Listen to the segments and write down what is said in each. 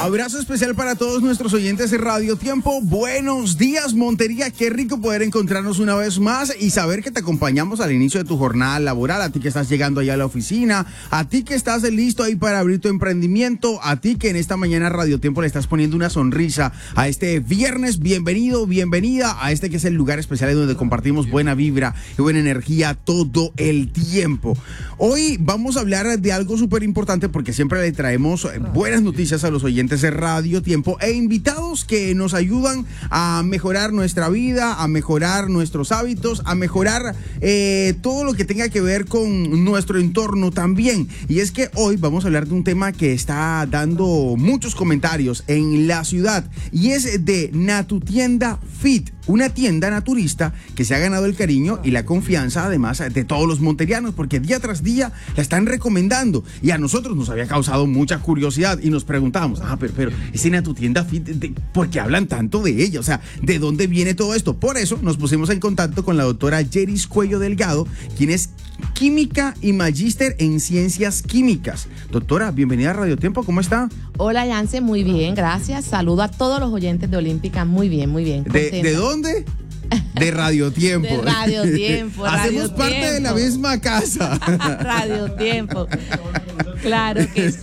Abrazo especial para todos nuestros oyentes de Radio Tiempo. Buenos días, Montería. Qué rico poder encontrarnos una vez más y saber que te acompañamos al inicio de tu jornada laboral. A ti que estás llegando allá a la oficina, a ti que estás listo ahí para abrir tu emprendimiento, a ti que en esta mañana Radio Tiempo le estás poniendo una sonrisa a este viernes. Bienvenido, bienvenida a este que es el lugar especial en donde compartimos buena vibra y buena energía todo el tiempo. Hoy vamos a hablar de algo súper importante porque siempre le traemos buenas noticias a los oyentes de Radio Tiempo e invitados que nos ayudan a mejorar nuestra vida, a mejorar nuestros hábitos, a mejorar todo lo que tenga que ver con nuestro entorno también. Y es que hoy vamos a hablar de un tema que está dando muchos comentarios en la ciudad y es de Natutienda Fit, una tienda naturista que se ha ganado el cariño y la confianza además de todos los monterianos porque día tras día la están recomendando y a nosotros nos había causado mucha curiosidad y nos preguntábamos, pero ese Natutienda Fit, ¿por qué hablan tanto de ella? O sea, ¿de dónde viene todo esto? Por eso nos pusimos en contacto con la doctora Yeris Cuello Delgado, quien es química y magíster en ciencias químicas. Doctora, bienvenida a Radio Tiempo, ¿cómo está? Hola, Yance, muy bien, gracias. Saludo a todos los oyentes de Olímpica, muy bien, muy bien. ¿De dónde? De Radio Tiempo. De Radio Tiempo. Hacemos parte de la misma casa. Radio Tiempo. Claro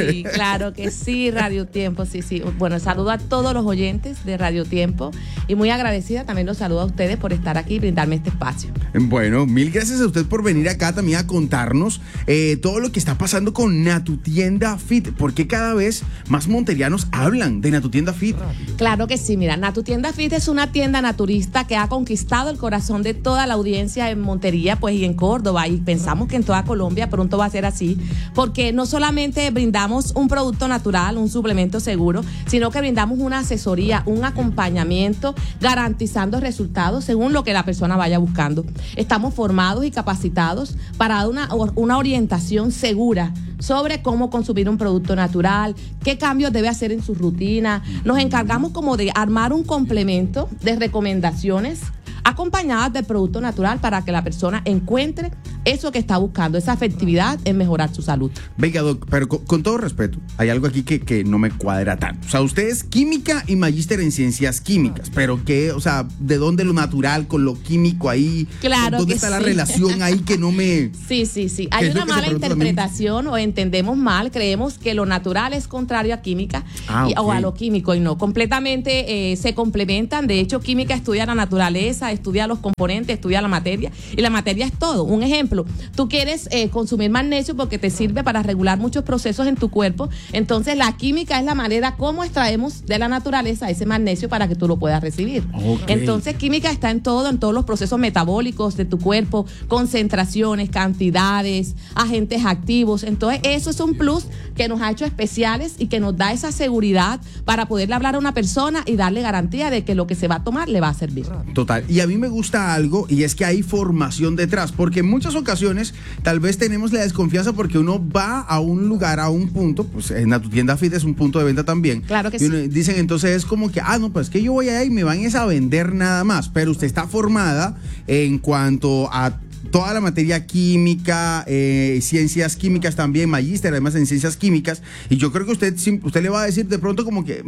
que sí, Radio Tiempo, sí. Bueno, saludo a todos los oyentes de Radio Tiempo y muy agradecida también los saludo a ustedes por estar aquí y brindarme este espacio. Bueno, mil gracias a usted por venir acá también a contarnos todo lo que está pasando con Natutienda Fit, porque cada vez más monterianos hablan de Natutienda Fit. Claro que sí, mira, Natutienda Fit es una tienda naturista que ha conquistado el corazón de toda la audiencia en Montería, pues y en Córdoba, y pensamos que en toda Colombia pronto va a ser así, porque no solamente brindamos un producto natural, un suplemento seguro, sino que brindamos una asesoría, un acompañamiento, garantizando resultados según lo que la persona vaya buscando. Estamos formados y capacitados para dar una orientación segura sobre cómo consumir un producto natural, qué cambios debe hacer en su rutina. Nos encargamos como de armar un complemento de recomendaciones acompañadas del producto natural para que la persona encuentre eso que está buscando, esa efectividad en mejorar su salud. Venga, Doc, pero con todo respeto, hay algo aquí que no me cuadra tanto. O sea, usted es química y magíster en ciencias químicas, pero ¿qué? O sea, ¿de dónde lo natural con lo químico ahí? Claro. ¿Dónde está la relación ahí que no me...? Sí. Hay una mala interpretación o entendemos mal, creemos que lo natural es contrario a química o a lo químico y no. Completamente se complementan. De hecho, química estudia la naturaleza, estudia los componentes, estudia la materia y la materia es todo. Un ejemplo, tú quieres consumir magnesio porque te sirve para regular muchos procesos en tu cuerpo, entonces la química es la manera como extraemos de la naturaleza ese magnesio para que tú lo puedas recibir. Entonces química está en todos los procesos metabólicos de tu cuerpo, concentraciones, cantidades, agentes activos. Entonces eso es un plus que nos ha hecho especiales y que nos da esa seguridad para poderle hablar a una persona y darle garantía de que lo que se va a tomar le va a servir. Total, y a mí me gusta algo y es que hay formación detrás, porque en muchas ocasiones tal vez tenemos la desconfianza porque uno va a un lugar, a un punto, pues en Natutienda Fit es un punto de venta también. Claro que y uno, sí. Dicen entonces es como que, pues que yo voy allá y me van a vender nada más, pero usted está formada en cuanto a toda la materia química, ciencias químicas también, magíster además en ciencias químicas, y yo creo que usted le va a decir de pronto como que,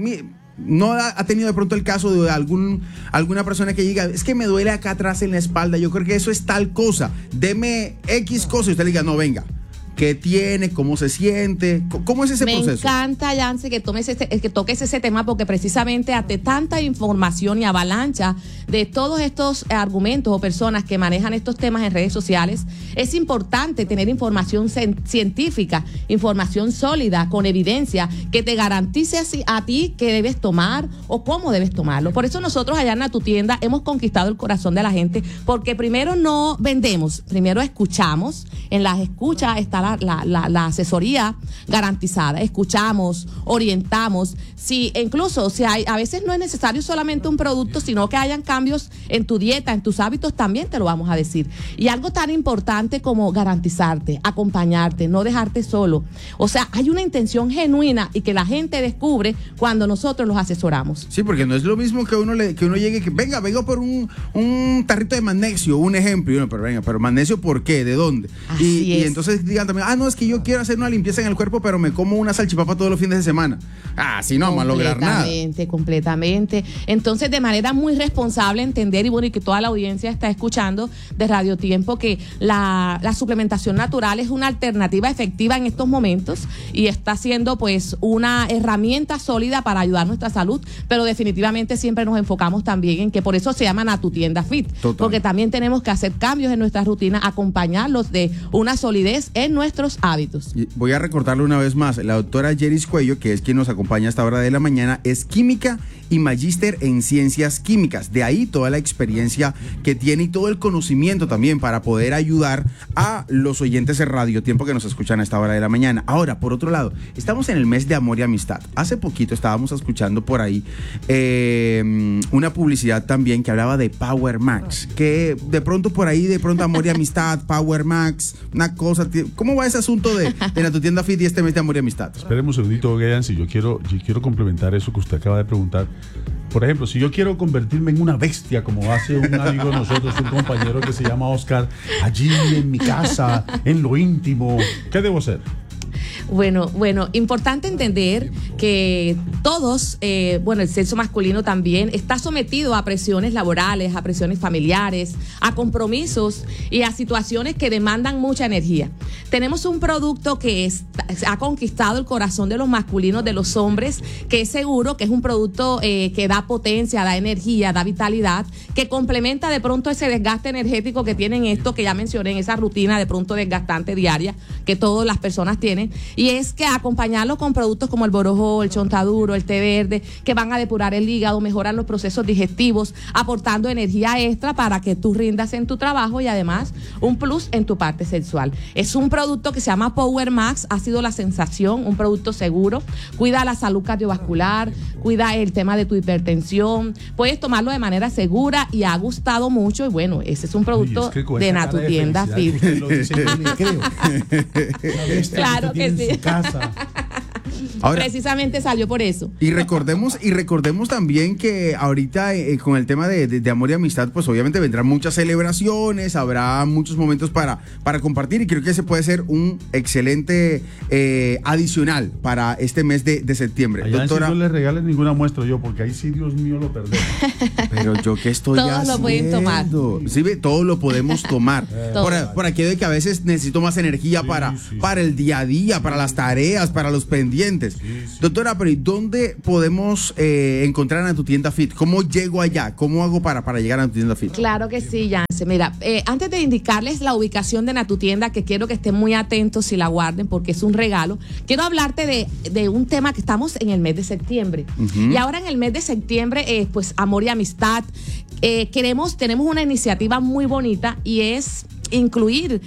no ha tenido de pronto el caso de alguna persona que diga, es que me duele acá atrás en la espalda, yo creo que eso es tal cosa, deme X cosa, y usted le diga, no, venga, ¿qué tiene? ¿Cómo se siente? ¿Cómo es ese proceso? Me encanta, Yance, que toques ese tema porque precisamente ante tanta información y avalancha de todos estos argumentos o personas que manejan estos temas en redes sociales, es importante tener información científica, información sólida, con evidencia, que te garantice a ti qué debes tomar o cómo debes tomarlo. Por eso nosotros allá en Natutienda hemos conquistado el corazón de la gente, porque primero no vendemos, primero escuchamos. En las escuchas está la asesoría garantizada. Escuchamos, orientamos. A veces no es necesario solamente un producto, sino que hayan cambios en tu dieta, en tus hábitos, también te lo vamos a decir. Y algo tan importante como garantizarte, acompañarte, no dejarte solo. O sea, hay una intención genuina y que la gente descubre cuando nosotros los asesoramos. Sí, porque no es lo mismo que uno llegue y que vengo por un tarrito de magnesio, un ejemplo. Y uno, pero magnesio, ¿por qué? ¿De dónde? Y entonces digan también, no, es que yo quiero hacer una limpieza en el cuerpo, pero me como una salchipapa todos los fines de semana. Así no vamos a lograr nada. Completamente. Entonces, de manera muy responsable, entender, y que toda la audiencia está escuchando de Radio Tiempo, que la suplementación natural es una alternativa efectiva en estos momentos y está siendo pues una herramienta sólida para ayudar a nuestra salud, pero definitivamente siempre nos enfocamos también en que por eso se llama Natutienda Fit. Total. Porque también tenemos que hacer cambios en nuestra rutina, acompañarlos de una solidez en nuestros hábitos. Voy a recordarlo una vez más. La doctora Yeris Cuello, que es quien nos acompaña a esta hora de la mañana, es química y magíster en ciencias químicas. De ahí toda la experiencia que tiene y todo el conocimiento también para poder ayudar a los oyentes de Radio Tiempo que nos escuchan a esta hora de la mañana. Ahora, por otro lado, estamos en el mes de amor y amistad. Hace poquito estábamos escuchando por ahí una publicidad también que hablaba de Power Max, que de pronto por ahí, amor y amistad, Power Max, una cosa. ¿Cómo va ese asunto de Natutienda Fit y este mes de amor y amistad? Esperemos un segundito, Gayan, si yo quiero complementar eso que usted acaba de preguntar. Por ejemplo, si yo quiero convertirme en una bestia, como hace un amigo de nosotros, un compañero que se llama Oscar, allí en mi casa, en lo íntimo, ¿qué debo hacer? Bueno, importante entender que todos, el sexo masculino también está sometido a presiones laborales, a presiones familiares, a compromisos y a situaciones que demandan mucha energía. Tenemos un producto que ha conquistado el corazón de los masculinos, de los hombres, que es seguro, que es un producto que da potencia, da energía, da vitalidad, que complementa de pronto ese desgaste energético que tienen esto que ya mencioné, en esa rutina de pronto desgastante diaria que todas las personas tienen. Y es que acompañarlo con productos como el borojó, el chontaduro, el té verde, que van a depurar el hígado, mejoran los procesos digestivos, aportando energía extra para que tú rindas en tu trabajo y además un plus en tu parte sexual. Es un producto que se llama Power Max, ha sido la sensación, un producto seguro, cuida la salud cardiovascular, cuida el tema de tu hipertensión, puedes tomarlo de manera segura y ha gustado mucho y bueno, ese es un producto de Natutienda Fit. Claro que sí. Casa. Ahora, precisamente salió por eso. Y recordemos también que ahorita con el tema de amor y amistad, pues obviamente vendrán muchas celebraciones, habrá muchos momentos para compartir y creo que ese puede ser un excelente adicional para este mes de septiembre. Allá doctora, no le regales ninguna muestra yo, porque ahí sí, Dios mío, lo perdemos. Pero yo que estoy todos haciendo. Lo pueden tomar. Sí, todo lo podemos tomar. Por aquello de que a veces necesito más energía para el día a día, para las tareas, para los pendientes. Sí. Doctora, pero ¿y dónde podemos encontrar a Natutienda Fit? ¿Cómo llego allá? ¿Cómo hago para llegar a Natutienda Fit? Claro que sí, Yance. Mira, antes de indicarles la ubicación de Natutienda, que quiero que estén muy atentos y la guarden porque es un regalo, quiero hablarte de un tema que estamos en el mes de septiembre. Uh-huh. Y ahora en el mes de septiembre, pues amor y amistad. Tenemos una iniciativa muy bonita y es incluir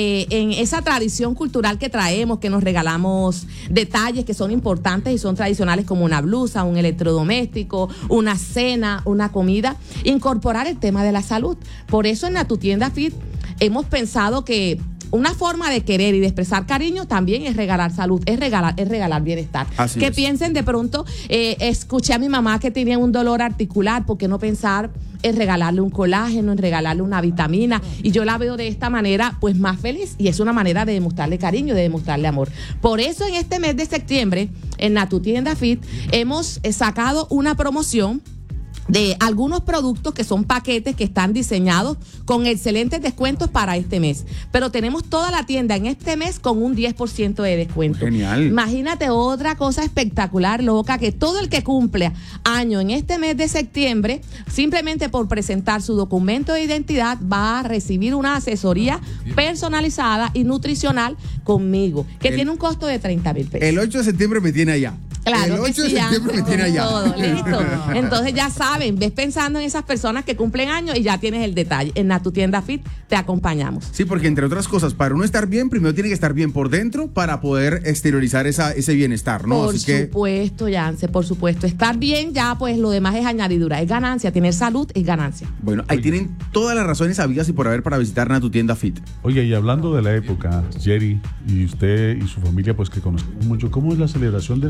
en esa tradición cultural que traemos, que nos regalamos detalles que son importantes y son tradicionales como una blusa, un electrodoméstico, una cena, una comida, incorporar el tema de la salud. Por eso en Natutienda Fit hemos pensado que una forma de querer y de expresar cariño también es regalar salud, es regalar bienestar. Así que es. Piensen de pronto, escuché a mi mamá que tenía un dolor articular, ¿por qué no pensar en regalarle un colágeno, en regalarle una vitamina? Y yo la veo de esta manera, pues más feliz, y es una manera de demostrarle cariño, de demostrarle amor. Por eso en este mes de septiembre, en Natutienda Fit, hemos sacado una promoción de algunos productos que son paquetes que están diseñados con excelentes descuentos para este mes. Pero tenemos toda la tienda en este mes con un 10% de descuento. Genial. Imagínate otra cosa espectacular, loca, que todo el que cumple año en este mes de septiembre, simplemente por presentar su documento de identidad, va a recibir una asesoría personalizada y nutricional conmigo, que tiene un costo de 30,000 pesos. El 8 de septiembre me tiene allá. Claro, el 8 de septiembre me tiene allá. Todo, listo. Entonces ya saben, ves pensando en esas personas que cumplen años y ya tienes el detalle. En Natutienda Fit te acompañamos. Sí, porque entre otras cosas, para uno estar bien, primero tiene que estar bien por dentro para poder exteriorizar ese bienestar, ¿no? Por supuesto, Yance, por supuesto. Estar bien, ya pues lo demás es añadidura, es ganancia. Tener salud es ganancia. Bueno, ahí tienen todas las razones habidas y por haber para visitar Natutienda Fit. Oye, y hablando de la época, Jerry y usted y su familia, pues que conocemos mucho, ¿cómo es la celebración de Navidad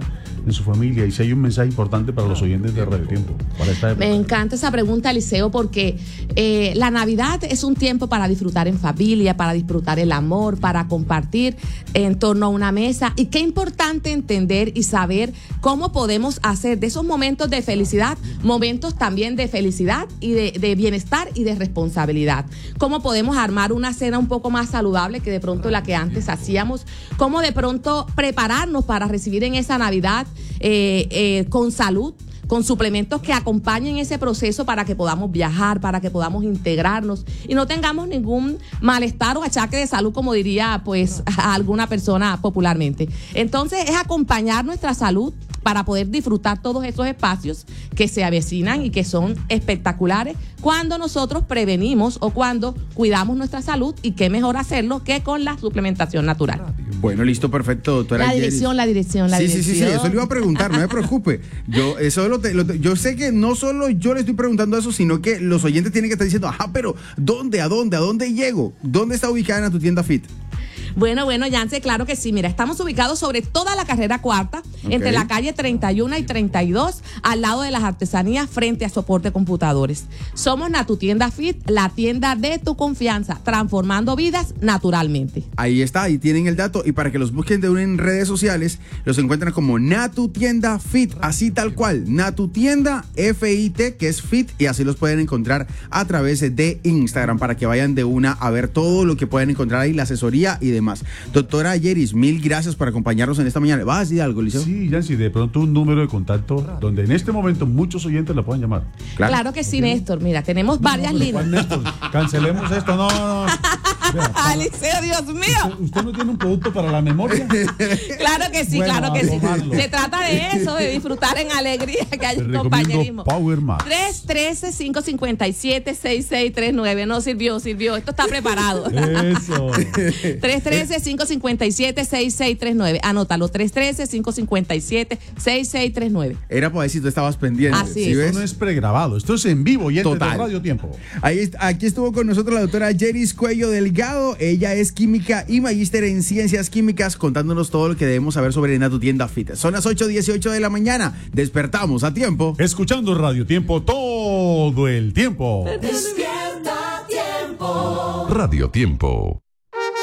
en su familia, y si hay un mensaje importante para los oyentes de Radio Tiempo para esta época. Me encanta esa pregunta, Eliseo, porque la Navidad es un tiempo para disfrutar en familia, para disfrutar el amor, para compartir en torno a una mesa. Y qué importante entender y saber cómo podemos hacer de esos momentos de felicidad, momentos también de felicidad y de bienestar y de responsabilidad. Cómo podemos armar una cena un poco más saludable que de pronto la que antes hacíamos. Cómo de pronto prepararnos para recibir en esa Navidad con salud, con suplementos que acompañen ese proceso para que podamos viajar, para que podamos integrarnos y no tengamos ningún malestar o achaque de salud, como diría pues a alguna persona popularmente. Entonces es acompañar nuestra salud para poder disfrutar todos esos espacios que se avecinan y que son espectaculares cuando nosotros prevenimos o cuando cuidamos nuestra salud, y qué mejor hacerlo que con la suplementación natural. Bueno, listo, perfecto, doctora. La dirección. Sí, eso le iba a preguntar, no me preocupe. Yo sé que no solo yo le estoy preguntando eso, sino que los oyentes tienen que estar diciendo, ajá, pero ¿dónde? ¿A dónde llego? ¿Dónde está ubicada en tu tienda Fit? Bueno, Yance, claro que sí. Mira, estamos ubicados sobre toda la carrera cuarta, entre la calle 31 y 32, al lado de las artesanías, frente a Soporte Computadores. Somos Natutienda Fit, la tienda de tu confianza, transformando vidas naturalmente. Ahí está, ahí tienen el dato. Y para que los busquen de una en redes sociales, los encuentran como Natutienda Fit, así tal cual, Natutienda FIT, que es Fit, y así los pueden encontrar a través de Instagram, para que vayan de una a ver todo lo que pueden encontrar ahí, la asesoría y demás. Doctora Yeris, mil gracias por acompañarnos en esta mañana. ¿Vas a decir algo, Liceo? Sí, Yancy, de pronto un número de contacto donde en este momento muchos oyentes la pueden llamar. Claro que sí, Néstor. Mira, tenemos varias líneas. Néstor, cancelemos esto. No. Liceo, Dios mío. ¿Usted no tiene un producto para la memoria? Claro que sí, bueno, claro que sí. tomarlo. Se trata de eso, de disfrutar en alegría, que haya un compañerismo. Power Max. 313-557-6639. No sirvió. Esto está preparado. Eso. 313-557-6639. Anótalo, 313-557-6639. Era para ver si tú estabas pendiente. Así ¿Sí es. ves? Esto no es pregrabado, esto es en vivo y Total. de Radio Tiempo. Aquí estuvo con nosotros la doctora Yeris Cuello Delgado. Ella es química y magíster en ciencias químicas, contándonos todo lo que debemos saber sobre Natutienda Fit. Son las 8:18 de la mañana. Despertamos a tiempo. Escuchando Radio Tiempo todo el tiempo. Despierta Tiempo. Radio Tiempo.